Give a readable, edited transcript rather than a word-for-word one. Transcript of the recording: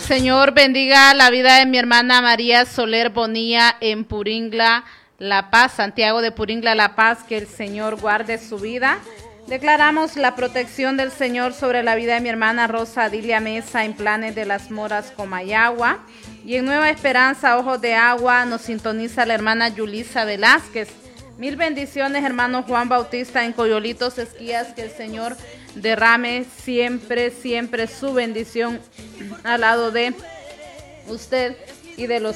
Señor bendiga la vida de mi hermana María Soler Bonilla en Puringla, La Paz, Santiago de Puringla, La Paz, que el Señor guarde su vida. Declaramos la protección del Señor sobre la vida de mi hermana Rosa Adilia Mesa en Planes de las Moras, Comayagua. Y en Nueva Esperanza, Ojos de Agua, nos sintoniza la hermana Yulisa Velázquez. Mil bendiciones, hermano Juan Bautista en Coyolitos, Esquías, que el Señor derrame siempre, siempre su bendición al lado de usted y de los